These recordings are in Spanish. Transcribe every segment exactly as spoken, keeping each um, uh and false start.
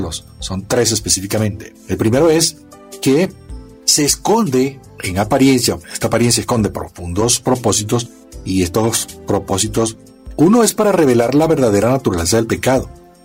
Son tres específicamente. El primero es que se esconde en apariencia, esta apariencia esconde profundos propósitos, y estos propósitos, uno es para revelar la verdadera naturaleza del pecado.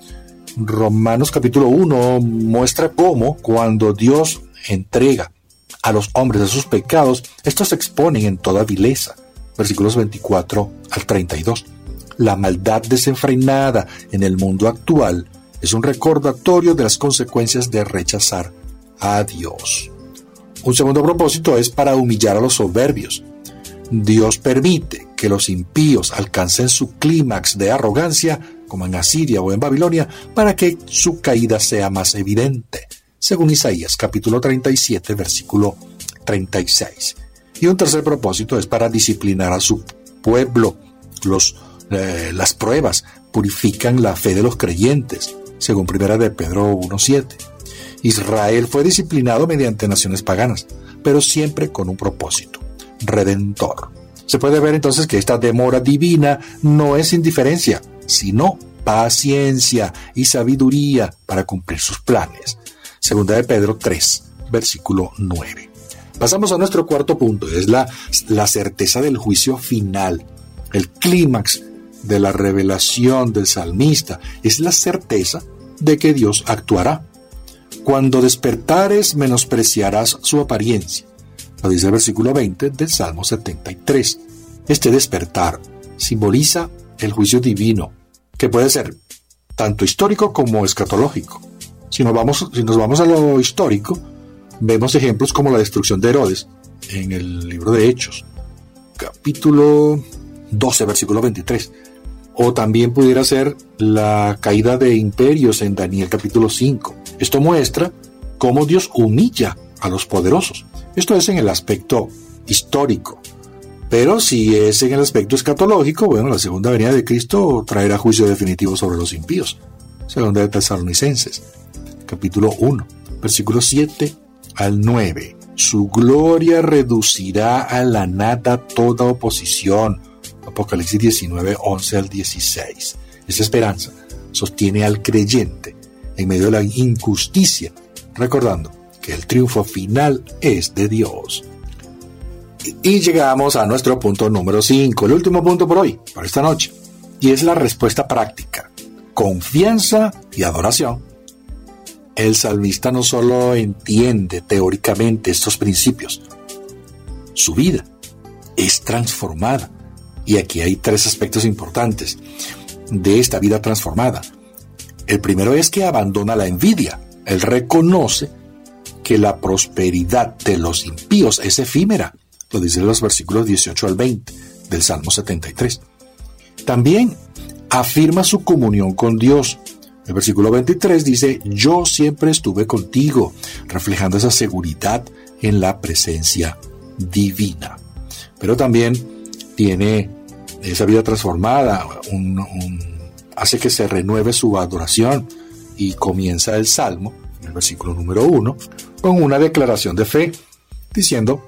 Romanos capítulo uno muestra cómo cuando Dios entrega a los hombres a sus pecados, estos se exponen en toda vileza. Versículos veinticuatro al treinta y dos. La maldad desenfrenada en el mundo actual es un recordatorio de las consecuencias de rechazar a Dios. Un segundo propósito es para humillar a los soberbios. Dios permite que los impíos alcancen su clímax de arrogancia, como en Asiria o en Babilonia, para que su caída sea más evidente, según Isaías capítulo treinta y siete, versículo treinta y seis. Y un tercer propósito es para disciplinar a su pueblo. Los, eh, las pruebas purifican la fe de los creyentes, según primera de Pedro uno siete. Israel fue disciplinado mediante naciones paganas, pero siempre con un propósito redentor. Se puede ver entonces que esta demora divina no es indiferencia, sino paciencia y sabiduría para cumplir sus planes. Segunda de Pedro tres, versículo nueve. Pasamos a nuestro cuarto punto, es la, la certeza del juicio final. El clímax de la revelación del salmista es la certeza de que Dios actuará. Cuando despertares, menospreciarás su apariencia. Lo dice el versículo veinte del Salmo setenta y tres. Este despertar simboliza el juicio divino, que puede ser tanto histórico como escatológico. Si nos vamos, si nos vamos a lo histórico, vemos ejemplos como la destrucción de Herodes en el libro de Hechos, capítulo doce, versículo veintitrés. O también pudiera ser la caída de imperios en Daniel capítulo cinco. Esto muestra cómo Dios humilla a los poderosos. Esto es en el aspecto histórico. Pero si es en el aspecto escatológico, bueno, la segunda venida de Cristo traerá juicio definitivo sobre los impíos. Segunda de Tesalonicenses, capítulo uno, versículos siete al nueve. Su gloria reducirá a la nada toda oposición. Apocalipsis diecinueve, once al dieciséis. Esa esperanza sostiene al creyente en medio de la injusticia, recordando que el triunfo final es de Dios. Y llegamos a nuestro punto número cinco, el último punto por hoy, por esta noche, y es la respuesta práctica, confianza y adoración. El salmista no solo entiende teóricamente estos principios, su vida es transformada. Y aquí hay tres aspectos importantes de esta vida transformada. El primero es que abandona la envidia. Él reconoce que la prosperidad de los impíos es efímera. Lo dicen los versículos dieciocho al veinte del Salmo setenta y tres. También afirma su comunión con Dios. El versículo veintitrés dice, yo siempre estuve contigo, reflejando esa seguridad en la presencia divina. Pero también tiene esa vida transformada, un, un, hace que se renueve su adoración, y comienza el Salmo, en el versículo número uno, con una declaración de fe, diciendo,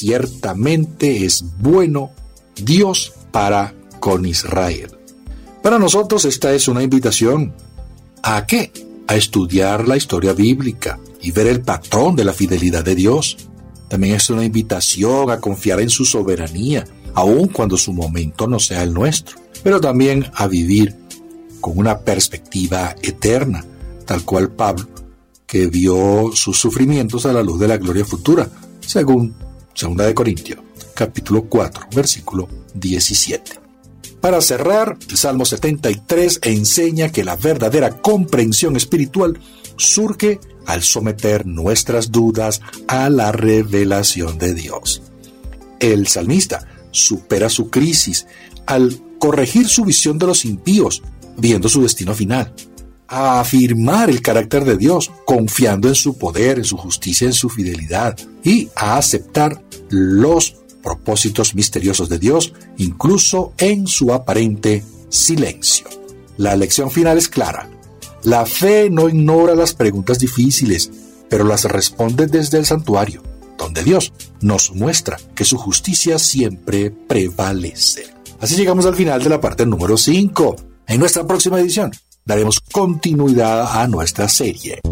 ciertamente es bueno Dios para con Israel. Para nosotros esta es una invitación ¿a qué? A estudiar la historia bíblica y ver el patrón de la fidelidad de Dios. También es una invitación a confiar en su soberanía, aun cuando su momento no sea el nuestro, pero también a vivir con una perspectiva eterna, tal cual Pablo, que vio sus sufrimientos a la luz de la gloria futura, según segunda de Corintios, capítulo cuatro, versículo diecisiete. Para cerrar, el Salmo setenta y tres enseña que la verdadera comprensión espiritual surge al someter nuestras dudas a la revelación de Dios. El salmista supera su crisis al corregir su visión de los impíos, viendo su destino final, a afirmar el carácter de Dios, confiando en su poder, en su justicia, en su fidelidad, y a aceptar los propósitos misteriosos de Dios, incluso en su aparente silencio. La lección final es clara. La fe no ignora las preguntas difíciles, pero las responde desde el santuario, donde Dios nos muestra que su justicia siempre prevalece. Así llegamos al final de la parte número cinco. En nuestra próxima edición daremos continuidad a nuestra serie.